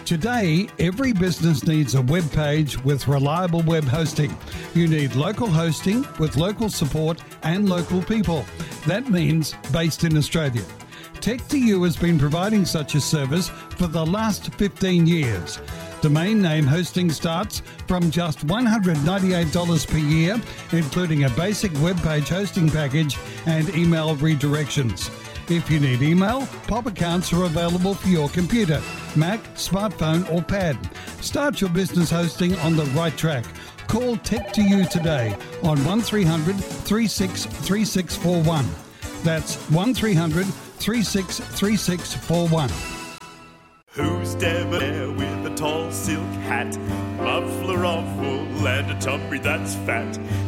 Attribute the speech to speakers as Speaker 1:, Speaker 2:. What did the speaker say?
Speaker 1: Today, every business needs a web page with reliable web hosting. You need local hosting with local support and local people. That means based in Australia. Tech2U has been providing such a service for the last 15 years. Domain name hosting starts from just $198 per year, including a basic web page hosting package and email redirections. If you need email, POP accounts are available for your computer, Mac, smartphone or pad. Start your business hosting on the right track. Call Tech2U today on 1300 363641. That's 1300 363641.
Speaker 2: Who's debonair with a tall silk hat, muffler of wool and a tummy that's fat?